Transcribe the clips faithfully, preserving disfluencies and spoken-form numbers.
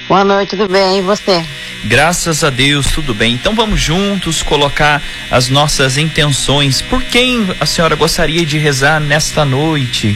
Boa noite, tudo bem? E você? Graças a Deus, tudo bem. Então vamos juntos colocar as nossas intenções. Por quem a senhora gostaria de rezar nesta noite?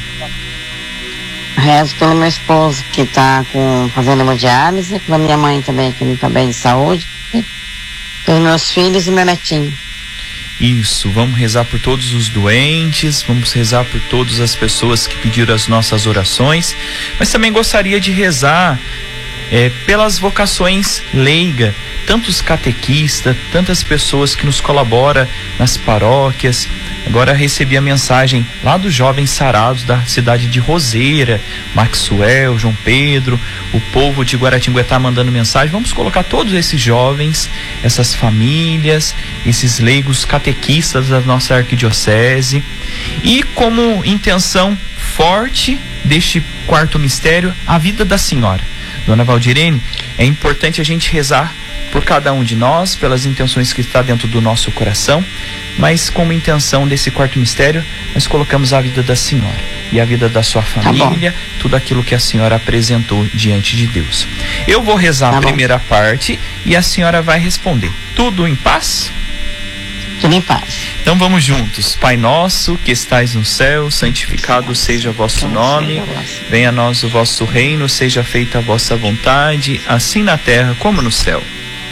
Rezo pelo meu esposo que está com, fazendo hemodiálise, pela minha mãe também que não está bem de saúde, pelos meus filhos e meu netinho. Isso, vamos rezar por todos os doentes, vamos rezar por todas as pessoas que pediram as nossas orações, mas também gostaria de rezar é, pelas vocações leigas, tantos catequistas, tantas pessoas que nos colaboram nas paróquias. Agora recebi a mensagem lá dos jovens sarados da cidade de Roseira, Maxwell, João Pedro, o povo de Guaratinguetá mandando mensagem. Vamos colocar todos esses jovens, essas famílias, esses leigos catequistas da nossa arquidiocese. E como intenção forte deste quarto mistério, a vida da senhora. Dona Valdirene, é importante a gente rezar por cada um de nós, pelas intenções que está dentro do nosso coração, mas como intenção desse quarto mistério, nós colocamos a vida da senhora e a vida da sua família, tá, tudo aquilo que a senhora apresentou diante de Deus. Eu vou rezar tá a primeira bom. parte e a senhora vai responder. Tudo em paz? Tudo em paz. Então vamos juntos. Pai nosso que estais no céu, santificado seja o vosso nome, venha a nós o vosso reino, seja feita a vossa vontade, assim na terra como no céu.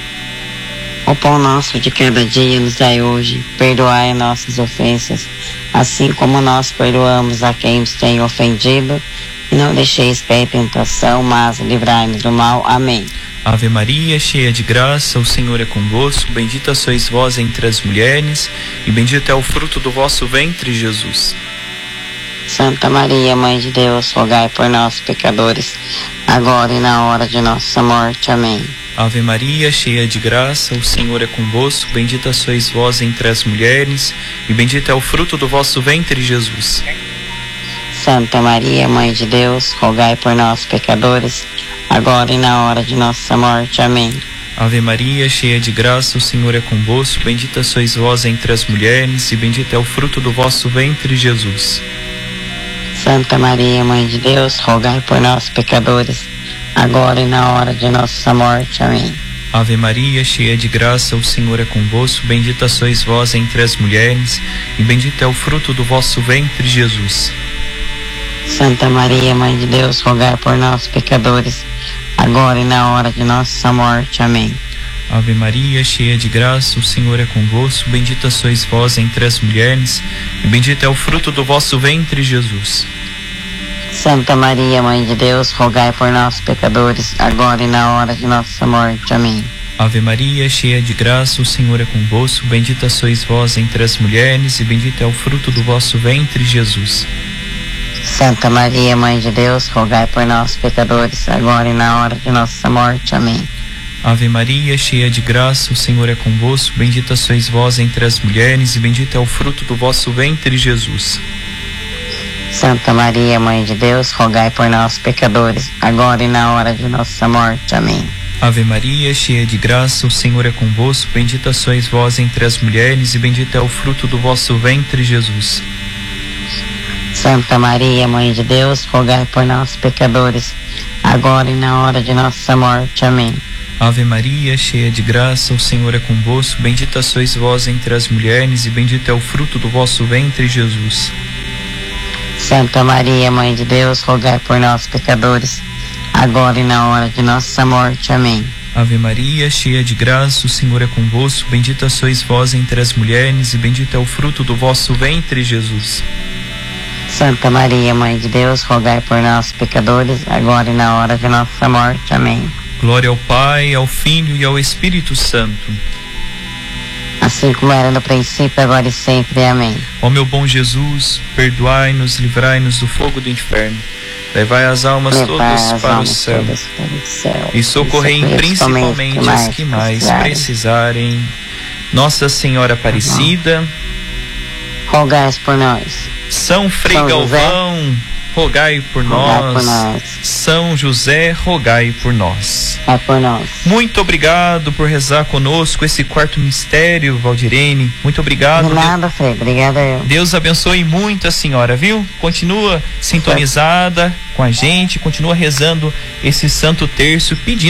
O pão nosso de cada dia nos dai hoje, perdoai nossas ofensas, assim como nós perdoamos a quem nos tem ofendido, e não deixeis cair em tentação, mas livrai-nos do mal. Amém. Ave Maria, cheia de graça, o Senhor é convosco, bendita sois vós entre as mulheres, e bendito é o fruto do vosso ventre, Jesus. Santa Maria, Mãe de Deus, rogai por nós, pecadores, agora e na hora de nossa morte. Amém. Ave Maria, cheia de graça, o Senhor é convosco, bendita sois vós entre as mulheres, e bendito é o fruto do vosso ventre, Jesus. Santa Maria, Mãe de Deus, rogai por nós, pecadores, agora e na hora de nossa morte. Amém. Ave Maria, cheia de graça, o Senhor é convosco, bendita sois vós entre as mulheres, e bendito é o fruto do vosso ventre, Jesus. Santa Maria, Mãe de Deus, rogai por nós, pecadores, agora e na hora de nossa morte. Amém. Ave Maria, cheia de graça, o Senhor é convosco, bendita sois vós entre as mulheres, e bendito é o fruto do vosso ventre, Jesus. Santa Maria, Mãe de Deus, rogai por nós, pecadores, agora e na hora de nossa morte. Amém. Ave Maria, cheia de graça, o Senhor é convosco, bendita sois vós entre as mulheres, e bendito é o fruto do vosso ventre, Jesus. Santa Maria, Mãe de Deus, rogai por nós, pecadores, agora e na hora de nossa morte. Amém. Ave Maria, cheia de graça, o Senhor é convosco, bendita sois vós entre as mulheres, e bendito é o fruto do vosso ventre, Jesus. Santa Maria, Mãe de Deus, rogai por nós, pecadores, agora e na hora de nossa morte. Amém. Ave Maria, cheia de graça, o Senhor é convosco, bendita sois vós entre as mulheres, e bendito é o fruto do vosso ventre, Jesus. Santa Maria, Mãe de Deus, rogai por nós, pecadores, agora e na hora de nossa morte. Amém. Ave Maria, cheia de graça, o Senhor é convosco, bendita sois vós entre as mulheres, e bendito é o fruto do vosso ventre, Jesus. Santa Maria, Mãe de Deus, rogai por nós, pecadores, agora e na hora de nossa morte. Amém. Ave Maria, cheia de graça, o Senhor é convosco, bendita sois vós entre as mulheres, e bendito é o fruto do vosso ventre, Jesus. Santa Maria, Mãe de Deus, rogai por nós, pecadores, agora e na hora de nossa morte. Amém. Ave Maria, cheia de graça, o Senhor é convosco, bendita sois vós entre as mulheres, e bendito é o fruto do vosso ventre, Jesus. Santa Maria, Mãe de Deus, rogai por nós, pecadores, agora e na hora de nossa morte. Amém. Glória ao Pai, ao Filho e ao Espírito Santo. Assim como era no princípio, agora e sempre. Amém. Ó meu bom Jesus, perdoai-nos, livrai-nos do fogo do inferno. Levai as almas Levai todas as para, almas o céu, todas para o céu. E socorrei principalmente as que mais precisarem. Nossa Senhora Aparecida, rogai por nós. São Frei São Galvão, José, rogai por rogai nós. por nós. São José, rogai por nós. É por nós. Muito obrigado por rezar conosco esse quarto mistério, Valdirene. Muito obrigado. De nada, Frei. Obrigada eu. Deus abençoe muito a senhora, viu? Continua sintonizada com a gente, continua rezando esse santo terço, pedindo